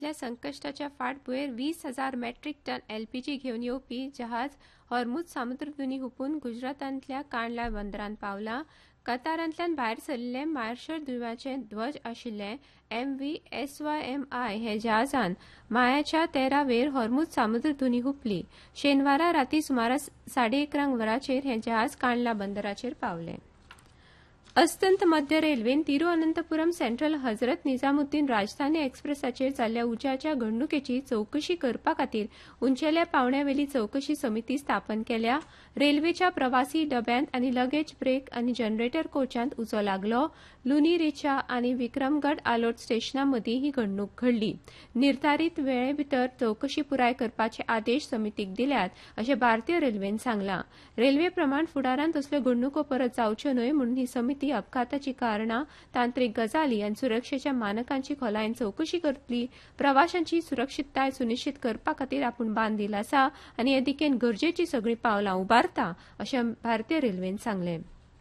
इराणातल्या संकश्टाच्या फाटभुंयेर 20,000 matric ton LPG घेवन येवपी जहाज हॉर्मुझ सामुद्रधुनी हुपून गुजरातांतल्या कांडला बंदरांत पावलां. कतारांतल्यान भायर सरिल्ले मार्शल ध्वजाचे ध्वज आशिल्ले MV SYMI हे जहाजान मायाच्या तेरावेर हॉर्मुझ सामुद्रधुनी हुपली. शेनवारा रातीं सुमारास 11:30 वरांचेर हे जहाज कांडला बंदराचेर पावले. अस्तंत मध्य रेल्वेन तिरुअनंतपुरम सेंट्रल हजरत निजामुद्दीन राजधानी एक्सप्रेसाचेर जाल्ल्या उज्याच्या घडणुकेची चवकशी करपा खातीर उंचेल्या पावंड्यावेली चवकशी समिती स्थापन केल्या. रेल्वेच्या प्रवासी डब्यांत आनी लगेज ब्रेक आनी जनरेटर कोचांत उजो लागलो. लुनी रिचा आनी विक्रमगड आलोट स्टेशनां मदीं ही घडणूक घडली. निर्धारीत वेळे भितर चवकशी पुराय करपाचे आदेश समितीक दिल्यात अशें भारतीय रेल्वेन सांगलां. रेल्वे प्रमाण फुडारान तसल्यो घडणुको परत जावच्यो न्हय म्हणून ही समिती अपघाताची कारणां, तांत्रीक गजाली आनी सुरक्षेच्या मानकांची खोलायेन चवकशी करतली. प्रवाशांची सुरक्षीतताय सुनिश्चित करपा खातीर आपूण बांदील आसा आनी हे दिकेन गरजेची सगळीं पावलां उबारता अशें भारतीय रेल्वेन सांगलें.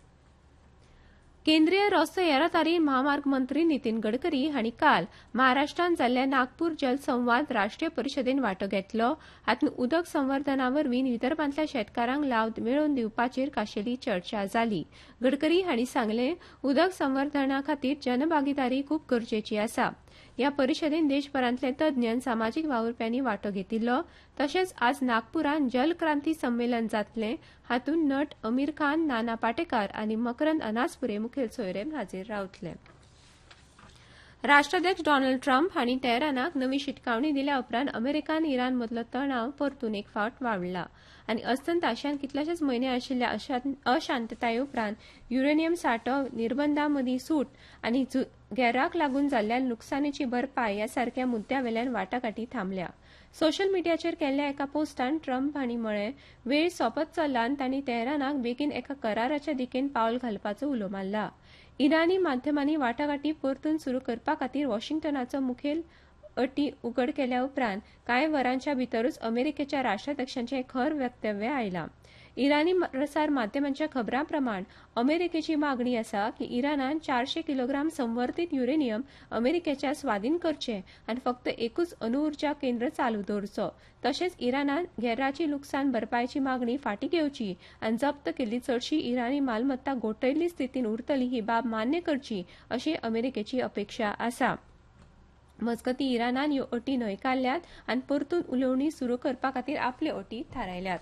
केंद्रीय रस्तो येरादारी महामार्ग मंत्री नितीन गडकरी हांणी काल महाराष्ट्रांत जाल्ल्या नागपूर जल संवाद राष्ट्रीय परिशदेन वांटो घेतलो. हातूंत उदक संवर्धनावरवीं विदर्भांतल्या शेतकारांक लाव मेळोवन दिवपाचेर खाशेली चर्चा जाली. गडकरी हांणी सांगलें, उदक संवर्धना खातीर जनभागीदारी खूब गरजेची आसा. ह्या परिशदेन देशभरांतले तज्ञ आनी सामाजीक वावुरप्यांनी वांटो घेतिल्लो. तशेंच आज नागपुरांत जल क्रांती संमेलन जातलें. हातूंत नट आमीर खान, नाना पाटेकार आनी मकरंद अनासपुरे मुखेल सोयरेन हाजीर रावतले. राष्ट्राध्यक्ष डॉनाल्ड ट्रम्प हांणी तेहरानाक नवी शिटकावणी दिल्या उपरांत अमेरिकान इराण मदलो तणाव परतून एक फावट वाडला आनी अस्तंत आशियान कितलेशेच म्हयने आशिल्ल्या अशांतताये उपरांत युरेनियम सांठो, निर्बंधां मदीं सूट आनी घेराक लागून जाल्ल्या लुकसाणीची भरपाय ह्या सारक्या मुद्द्यावेल्यान वाटाघाटी थांबल्या. सोशल मिडियाचेर केल्ल्या एका पोस्टान ट्रम्प हांणी म्हळें, वेळ सोंपत चल्ला आनी तांणी तेहरानाक बेगीन एका कराराच्या दिकेन पावल घालपाचो उलो मारला. इराणी माध्यमांनी वाटाघाटी परतून सुरू करपा खातीर वॉशिंग्टनाचो मुखेल अटी उघड केल्या उपरांत कांय वरांच्या भितरूच अमेरिकेच्या राष्ट्राध्यक्षांचें खर वक्तव्य आयलां. इराणी प्रसार माध्यमांच्या खबरां प्रमाण अमेरिकेची मागणी आसा की इराणान 400 किलोग्राम संवर्धीत युरेनियम अमेरिकेच्या स्वाधीन करचें आनी फक्त एकूच अणुऊर्जा केंद्र चालू दवरचो. तशेंच इराणान घेराची लुकसाण भरपायची मागणी फाटीं घेवची आनी जप्त केल्ली चडशी इराणी मालमत्ता गोठयल्ली स्थितीन उरतली ही बाब मान्य करची अशी अमेरिकेची अपेक्षा आसा. मजगतीं इराणान ह्यो अटी न्हयकारल्यात आनी परतून उलोवणी सुरू करपा खातीर आपल्यो अटी थारायल्यात.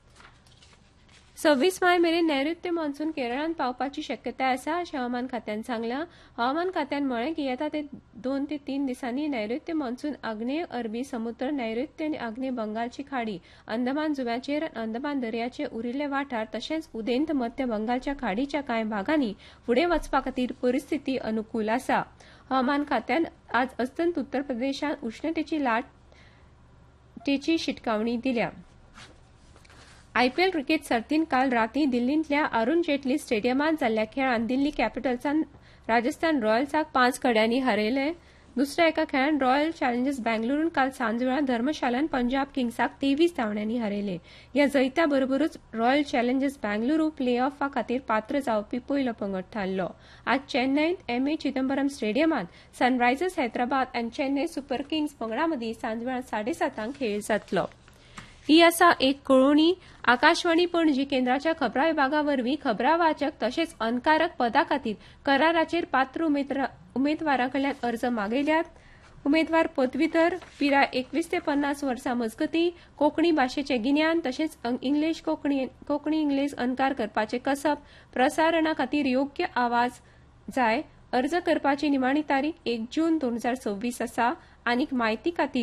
26 माय मेरेन नैऋत्य मॉन्सून केरळांत पावपाची शक्यताय आसा अशें हवामान खात्यान सांगलां. हवामान खात्यान म्हळें की येता ते 2 ते 3 दिसांनी नैऋत्य मॉन्सून आग्नेय अरबी समुद्र, नैऋत्य आनी आग्नेय बंगालची खाडी, अंदमान जुंव्याचेर आनी अंदमान दर्याचे उरिल्ले वाठार तशेंच उदेंत मध्य बंगालच्या खाडीच्या कांय भागांनी फुडें वचपा खातीर परिस्थिती अनुकूल आसा. हवामान खात्यान आज अस्तंत उत्तर प्रदेशांत उश्णतेची लाटेची शिटकावणी दिल्या. IPL क्रिकेट सर्तीन काल रातीं दिल्लींतल्या अरुण जेटली स्टेडियमांत जाल्ल्या खेळांत दिल्ली कॅपिटल्सान राजस्थान रॉयल्साक 5 गड्यांनी हारयलें. दुसऱ्या एका खेळांत रॉयल चॅलेंजर्स बेंगलुरून काल सांजवेळा धर्मशालान पंजाब किंग्साक 23 धांवड्यांनी हारयलें. ह्या जैता बरोबरूच रॉयल चॅलेंजर्स बेंगलुरू प्ले ऑफा खातीर पात्र जावपी पयलो पंगड थारलो. आज चेन्नईत MA चिदंबरम स्टेडियमांत सनरायझर्स हैदराबाद आनी चेन्नई सुपर किंग्स पंगडा मदीं सांजवेळा 7:30 खेळ जातलो. ही आसा एक कळोवणी. आकाशवाणी पणजी केंद्राच्या खबरां विभागा वरवीं खबरां वाचक तशेंच अनकारक पदां खातीर कराराचेर पात्र उमेदवारां कडल्यान अर्ज मागयल्यात. उमेदवार पदवीधर, पिराय 21 ते 50 वर्सां मजगतीं, कोंकणी भाशेचें गिन्यान तशेंच कोंकणी इंग्लीश अनकार करपाचें कसब, प्रसारणा खातीर योग्य आवाज जाय. अर्ज करपाची निमाणी तारीख 1 जून 2026 आसा. आनीक म्हायती खातीर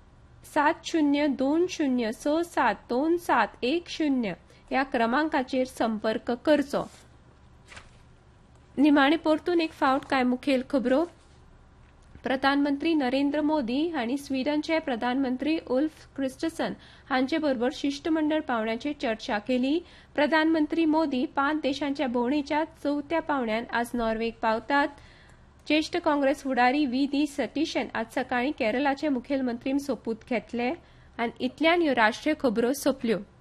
7020672710 ह्या क्रमांकाचेर संपर्क करचो. निमाणे परतून एक फावट कांय मुखेल खबरो. प्रधानमंत्री नरेंद्र मोदी हांणी स्वीडनचे प्रधानमंत्री उल्फ क्रिस्टसन हांचे बरोबर शिष्टमंडळ पावंड्याचेर चर्चा केली. प्रधानमंत्री मोदी 5 देशांच्या भोंवडेच्या 4थ्या पावंड्यान आज नॉर्वेक पावतात. ज्येष्ठ काँग्रेस फुडारी VD सतीशन आज सकाळीं केरळाचे मुखेलमंत्री सोपूत घेतले. आनी इतल्यान ह्यो राष्ट्रीय खबरो सोंपल्यो.